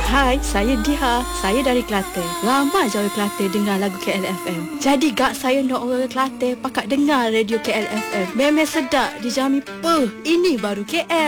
Hai, saya Diha. Saya dari Kelantan. Ramai je orang Kelantan dengar lagu KLFM. Jadi gak saya nak orang Kelantan pakat dengar radio KLFM. Memang sedap dijamin. Ini baru KL.